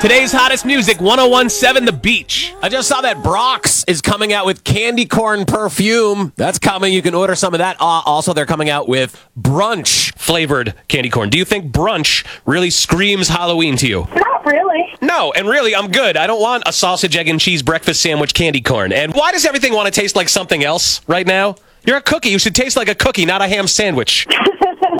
Today's hottest music, 1017 The Beach. I just saw that Brock's is coming out with candy corn perfume. That's coming. You can order some of that. Also, they're coming out with brunch Flavored candy corn. Do you think brunch really screams Halloween to you? Not really. No, and really, I'm good. I don't want a sausage, egg, and cheese breakfast sandwich candy corn. And why does everything want to taste like something else right now? You're a cookie. You should taste like a cookie, not a ham sandwich.